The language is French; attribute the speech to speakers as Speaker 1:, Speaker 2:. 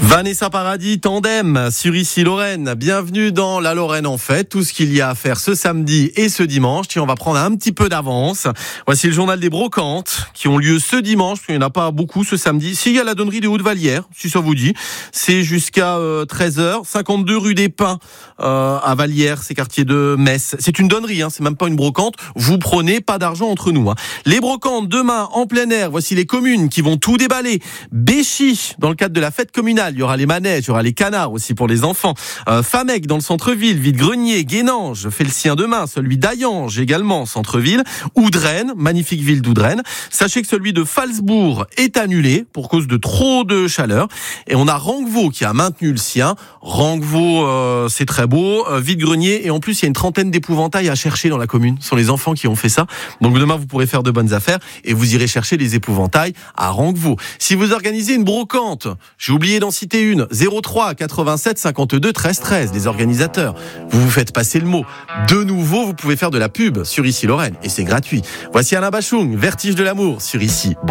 Speaker 1: Vanessa Paradis, Tandem, sur Ici Lorraine. Bienvenue dans la Lorraine en fête. Tout ce qu'il y a à faire ce samedi et ce dimanche. Tiens, on va prendre un petit peu d'avance. Voici le journal des brocantes qui ont lieu ce dimanche, parce qu'il n'y en a pas beaucoup ce samedi. Si, il y a la donnerie des Hautes-Vallières, si ça vous dit. C'est jusqu'à 13h, 52 rue des Pins, à Vallières, c'est quartier de Metz. C'est une donnerie, c'est même pas une brocante. Vous prenez pas d'argent entre nous. Les brocantes demain en plein air. Voici les communes qui vont tout déballer. Béchy, dans le cadre de la fête communale. Il y aura les manèges, il y aura les canards aussi pour les enfants. Famec dans le centre-ville, Vide-Grenier, Guénange fait le sien demain, celui d'Ayange également, centre-ville. Oudrenne, magnifique ville d'Oudrenne. Sachez que celui de Falsbourg est annulé pour cause de trop de chaleur. Et on a Ranguevaux qui a maintenu le sien. Ranguevaux, c'est très beau. Vide-Grenier, et en plus il y a une trentaine d'épouvantails à chercher dans la commune. Ce sont les enfants qui ont fait ça. Donc demain vous pourrez faire de bonnes affaires et vous irez chercher les épouvantails à Ranguevaux. Si vous organisez une brocante, j'ai oublié d'en citer une, 03 87 52 13 13, les organisateurs. Vous vous faites passer le mot. De nouveau, vous pouvez faire de la pub sur Ici Lorraine et c'est gratuit. Voici Alain Bachung, Vertige de l'amour sur Ici.